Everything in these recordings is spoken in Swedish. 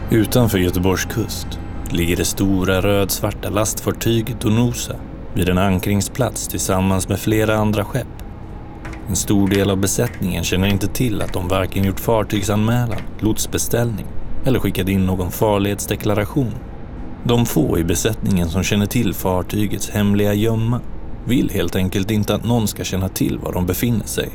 Utanför Göteborgs kust ligger det stora rödsvarta lastfartyget Donosa vid en ankringsplats tillsammans med flera andra skepp. En stor del av besättningen känner inte till att de varken gjort fartygsanmälan, lotsbeställning eller skickat in någon farlighetsdeklaration. De få i besättningen som känner till fartygets hemliga gömma vill helt enkelt inte att någon ska känna till var de befinner sig.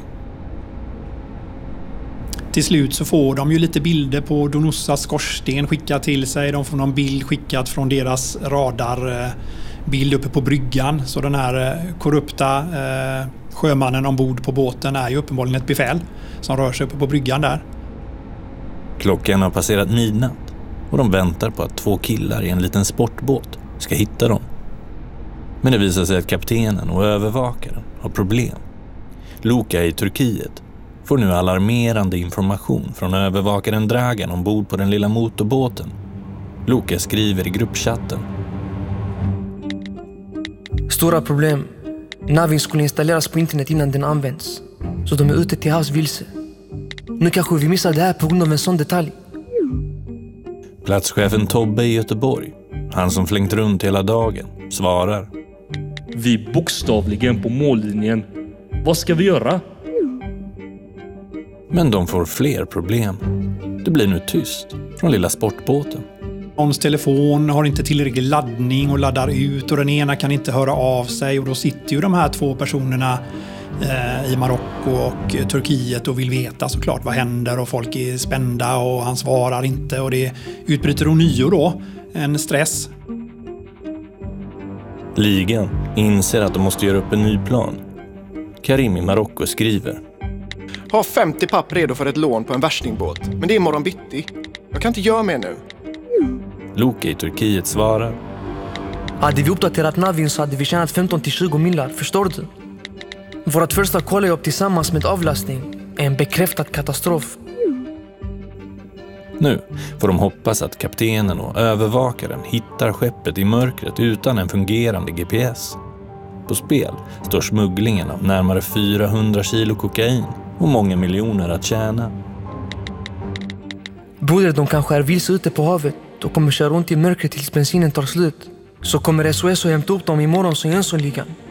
Till slut så får de ju lite bilder på Donosas skorsten skickat till sig. De får någon bild skickat från deras radarbild uppe på bryggan. Så den här korrupta sjömannen ombord på båten är ju uppenbarligen ett befäl som rör sig uppe på bryggan där. Klockan har passerat midnatt och de väntar på att 2 killar i en liten sportbåt ska hitta dem. Men det visar sig att kaptenen och övervakaren har problem. Luka i Turkiet får nu alarmerande information från övervakaren Dragan ombord på den lilla motorbåten. Luka skriver i gruppchatten. Stora problem. Navin skulle installeras på internet innan den används. Så de är ute till havs vilse. Nu kanske vi missar det här på grund av en sån detalj. Platschefen Tobbe i Göteborg, han som flängt runt hela dagen, svarar. Vi är bokstavligen på mållinjen. Vad ska vi göra? Men de får fler problem. Det blir nu tyst från lilla sportbåten. Någons telefon har inte tillräcklig laddning och laddar ut och den ena kan inte höra av sig och då sitter ju de här 2 personerna i Marocko och Turkiet och vill veta såklart vad händer och folk är spända och han svarar inte och det utbryter ånyo då en stress. Ligan inser att de måste göra upp en ny plan. Karim i Marocko skriver. Har 50 papp redo för ett lån på en värstingbåt, men det är imorgon bitti. Jag kan inte göra mer nu. Luka i Turkiet svarar. Hade vi uppdaterat Navin så hade vi tjänat 15-20 millar, förstår du? Vårt första kolljobb tillsammans med avlastning är en bekräftad katastrof. Nu får de hoppas att kaptenen och övervakaren hittar skeppet i mörkret utan en fungerande GPS. På spel står smugglingen av närmare 400 kilo kokain och många miljoner att tjäna. Broder, de kanske är vilse ute på havet och kommer köra runt i mörkret tills bensinen tar slut. Så kommer SOS och hämta upp dem imorgon som Jönssonligan.